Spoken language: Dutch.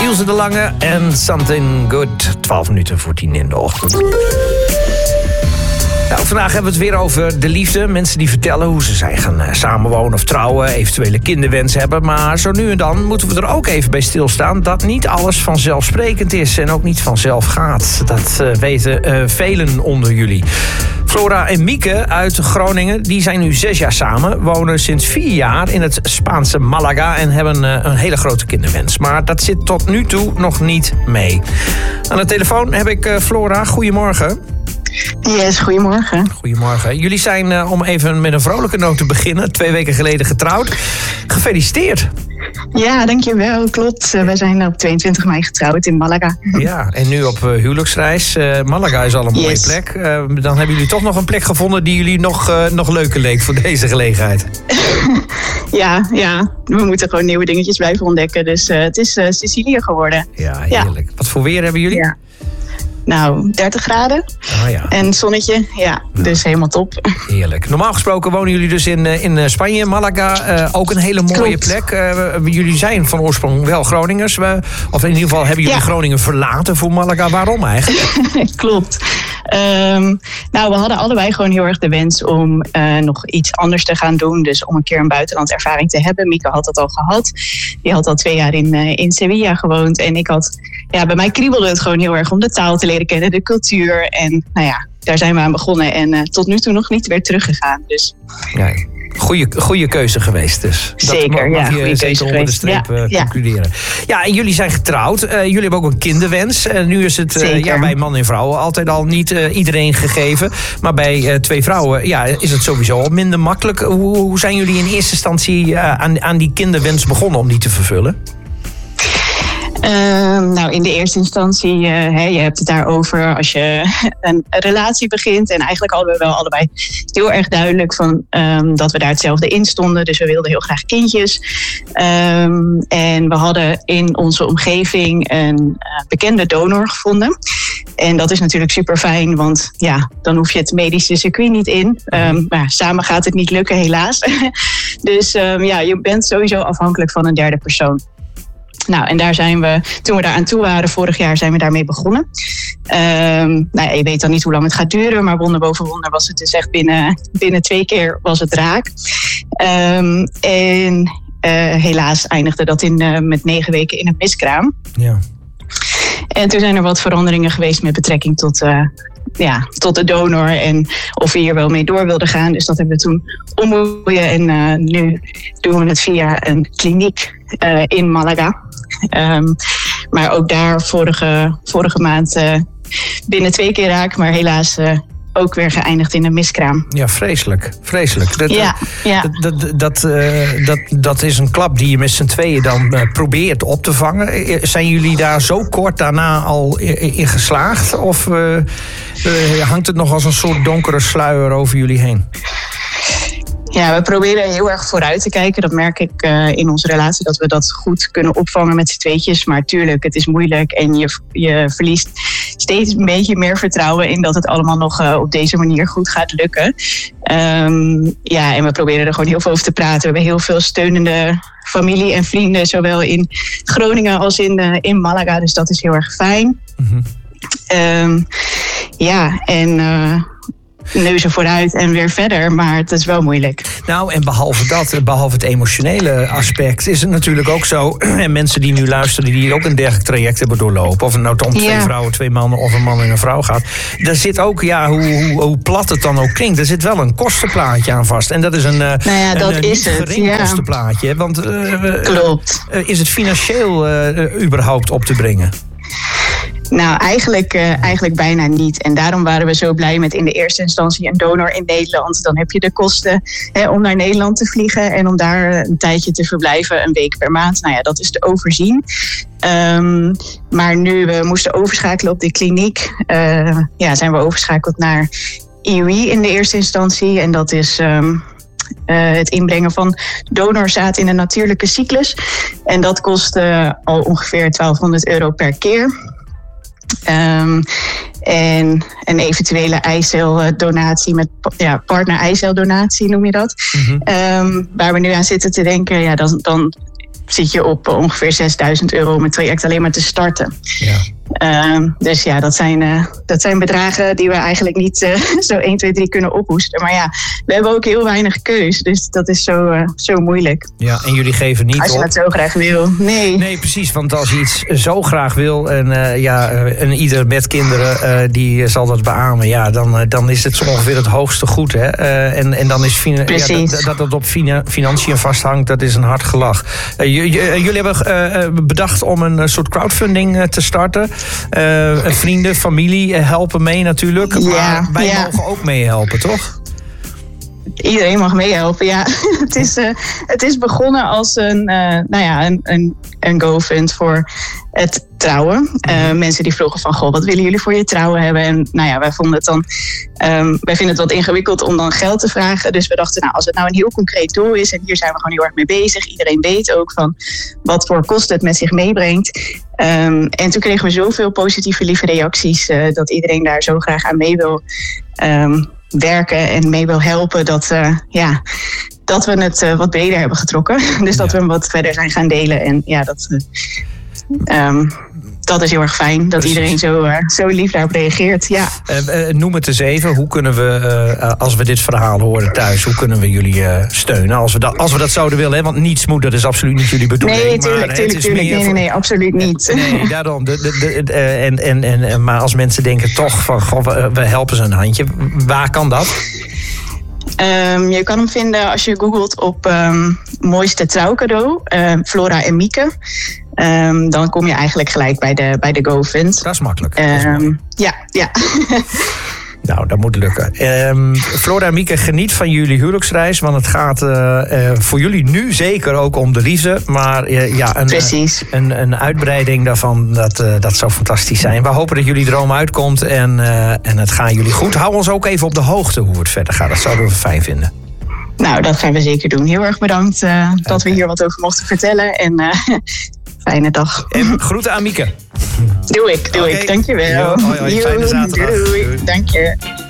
Ilse de Lange en Something Good. 12 minuten voor 10 in de ochtend. Nou, vandaag hebben we het weer over de liefde. Mensen die vertellen hoe ze zijn gaan samenwonen of trouwen, eventuele kinderwens hebben. Maar zo nu en dan moeten we er ook even bij stilstaan dat niet alles vanzelfsprekend is en ook niet vanzelf gaat. Dat weten velen onder jullie. Flora en Mieke uit Groningen, die zijn nu 6 jaar samen, wonen sinds 4 jaar in het Spaanse Malaga en hebben een hele grote kinderwens. Maar dat zit tot nu toe nog niet mee. Aan de telefoon heb ik Flora. Goedemorgen. Yes, goedemorgen. Goedemorgen. Jullie zijn, om even met een vrolijke noot te beginnen, 2 weken geleden getrouwd. Gefeliciteerd. Ja, dankjewel. Klopt. We zijn op 22 mei getrouwd in Malaga. Ja, en nu op huwelijksreis. Malaga is al een mooie plek. Dan hebben jullie toch nog een plek gevonden die jullie nog leuker leek voor deze gelegenheid. Ja. We moeten gewoon nieuwe dingetjes blijven ontdekken. Dus het is Sicilië geworden. Ja, heerlijk. Ja. Wat voor weer hebben jullie? Ja. Nou, 30 graden. Ah, ja. En zonnetje. Ja, dus helemaal top. Heerlijk. Normaal gesproken wonen jullie dus in Spanje, Malaga. Ook een hele mooie plek. Jullie zijn van oorsprong wel Groningers. Of in ieder geval hebben jullie Groningen verlaten voor Malaga. Waarom eigenlijk? Klopt. Nou, we hadden allebei gewoon heel erg de wens om nog iets anders te gaan doen. Dus om een keer een buitenlandervaring te hebben. Mieke had dat al gehad. Die had al 2 jaar in Sevilla gewoond. En ik had, bij mij kriebelde het gewoon heel erg om de taal te leren kennen, de cultuur. En daar zijn we aan begonnen. En tot nu toe nog niet weer teruggegaan. Dus. Ja. Goeie keuze geweest dus. Zeker, dat mag je zeker onder de streep concluderen. Ja, en jullie zijn getrouwd. Jullie hebben ook een kinderwens. Nu is het bij man en vrouw altijd al niet iedereen gegeven. Maar bij 2 vrouwen is het sowieso al minder makkelijk. Hoe zijn jullie in eerste instantie aan die kinderwens begonnen om die te vervullen? Nou, in de eerste instantie, je hebt het daarover als je een relatie begint. En eigenlijk hadden we wel allebei heel erg duidelijk van dat we daar hetzelfde in stonden. Dus we wilden heel graag kindjes. En we hadden in onze omgeving een bekende donor gevonden. En dat is natuurlijk super fijn, want dan hoef je het medische circuit niet in. Maar samen gaat het niet lukken, helaas. Dus je bent sowieso afhankelijk van een derde persoon. Nou, en daar zijn we, toen we daar aan toe waren, vorig jaar zijn we daarmee begonnen. Je weet dan niet hoe lang het gaat duren, maar wonder boven wonder was het dus echt binnen 2 keer was het raak. Helaas eindigde dat met 9 weken in een miskraam. Ja. En toen zijn er wat veranderingen geweest met betrekking tot de donor en of we hier wel mee door wilden gaan. Dus dat hebben we toen omgooien en nu doen we het via een kliniek in Malaga. Maar ook daar vorige maand binnen 2 keer raak, maar helaas ook weer geëindigd in een miskraam. Ja, vreselijk. Dat is een klap die je met z'n tweeën dan probeert op te vangen. Zijn jullie daar zo kort daarna al in geslaagd? Of hangt het nog als een soort donkere sluier over jullie heen? Ja, we proberen heel erg vooruit te kijken. Dat merk ik in onze relatie, dat we dat goed kunnen opvangen met z'n tweetjes. Maar tuurlijk, het is moeilijk en je verliest steeds een beetje meer vertrouwen in dat het allemaal nog op deze manier goed gaat lukken. En we proberen er gewoon heel veel over te praten. We hebben heel veel steunende familie en vrienden, zowel in Groningen als in Malaga. Dus dat is heel erg fijn. Mm-hmm. Neuzen vooruit en weer verder, maar het is wel moeilijk. Nou, en behalve het emotionele aspect, is het natuurlijk ook zo, en mensen die nu luisteren, die ook een dergelijk traject hebben doorlopen, of het nou om 2 vrouwen, 2 mannen of een man en een vrouw gaat, daar zit ook, hoe plat het dan ook klinkt, er zit wel een kostenplaatje aan vast. En dat is een gering kostenplaatje. Want klopt. Is het financieel überhaupt op te brengen? Nou, eigenlijk bijna niet. En daarom waren we zo blij met in de eerste instantie een donor in Nederland. Dan heb je de kosten om naar Nederland te vliegen en om daar een tijdje te verblijven, 1 week per maand. Nou ja, dat is te overzien. Maar nu we moesten overschakelen op de kliniek, zijn we overschakeld naar IUI in de eerste instantie. En dat is het inbrengen van donorzaad in een natuurlijke cyclus. En dat kost al ongeveer €1200 per keer. En een eventuele eiceldonatie met partner-eiceldonatie noem je dat. Mm-hmm. Waar we nu aan zitten te denken, dan zit je op ongeveer €6.000 om het traject alleen maar te starten. Ja. Dus ja, dat zijn bedragen die we eigenlijk niet zo 1, 2, 3 kunnen ophoesten. Maar ja, we hebben ook heel weinig keus. Dus dat is zo moeilijk. Ja, en jullie geven niet op. Als je dat zo graag wil. Nee, precies. Want als je iets zo graag wil en ieder met kinderen die zal dat beamen. Ja, dan is het zo ongeveer het hoogste goed. Hè? En dan is dat het op financiën vasthangt, dat is een hard gelach. Jullie hebben bedacht om een soort crowdfunding te starten. Vrienden, familie helpen mee natuurlijk. Maar wij mogen ook meehelpen, toch? Iedereen mag meehelpen, ja. Het is begonnen als een GoFund voor het trouwen. Mensen die vroegen van, goh, wat willen jullie voor je trouwen hebben? En wij vonden het dan... wij vinden het wat ingewikkeld om dan geld te vragen. Dus we dachten, als het nou een heel concreet doel is... en hier zijn we gewoon heel erg mee bezig. Iedereen weet ook van wat voor kosten het met zich meebrengt. En toen kregen we zoveel positieve, lieve reacties... dat iedereen daar zo graag aan mee wil werken en mee wil helpen... dat we het wat breder hebben getrokken. Dus dat we hem wat verder zijn gaan delen. En ja, dat is heel erg fijn dat iedereen zo lief daarop reageert. Ja. Noem het eens even. Hoe kunnen we, als we dit verhaal horen thuis, hoe kunnen we jullie steunen? Als we dat zouden willen, hè? Want niets moet, dat is absoluut niet jullie bedoeling. Nee, tuurlijk. Nee, absoluut niet. Nee, daarom. Maar als mensen denken toch van, goh, we helpen ze een handje. Waar kan dat? Je kan hem vinden als je googelt op mooiste trouwcadeau, Flora en Mieke. Dan kom je eigenlijk gelijk bij de GoFund. Dat is makkelijk. Ja. Nou, dat moet lukken. Flora en Mieke, geniet van jullie huwelijksreis. Want het gaat voor jullie nu zeker ook om de liefde. Maar een uitbreiding daarvan, dat zou fantastisch zijn. We hopen dat jullie droom uitkomt en het gaat jullie goed. Hou ons ook even op de hoogte hoe het verder gaat. Dat zouden we fijn vinden. Nou, dat gaan we zeker doen. Heel erg bedankt dat we hier wat over mochten vertellen. En fijne dag. En groeten aan Mieke. Doe ik. Dankjewel. Hoi, fijne zaterdag. Doei. Dank je.